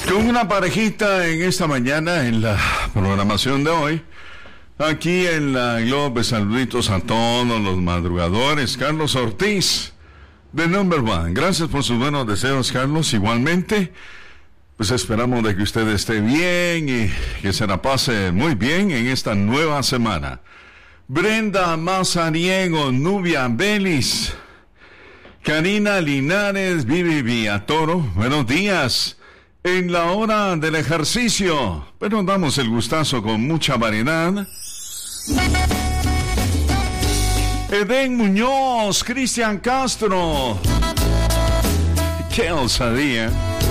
Con una parejita en esta mañana en la programación de hoy. Aquí en la Globe, saluditos a todos los madrugadores. Carlos Ortiz, de Number One. Gracias por sus buenos deseos, Carlos. Igualmente, pues esperamos de que usted esté bien y que se la pase muy bien en esta nueva semana. Brenda Mazariego, Nubia Vélez, Karina Linares, Vivi Villatoro, buenos días. En la hora del ejercicio, pero damos el gustazo con mucha variedad. Edén Muñoz, Cristian Castro. ¡Qué osadía!